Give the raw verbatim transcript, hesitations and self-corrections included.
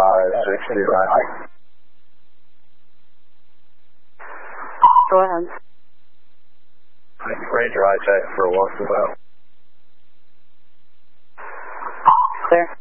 five sixty-five. Go ahead. Ranger I T A C for a walk about. Clear.